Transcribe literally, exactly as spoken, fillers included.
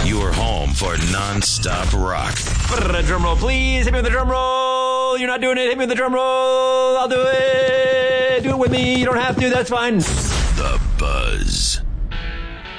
Your home for non-stop rock. Drum roll, please. Hit me with the drum roll. You're not doing it. Hit me with the drum roll. I'll do it. Do it with me. You don't have to. That's fine. The Buzz.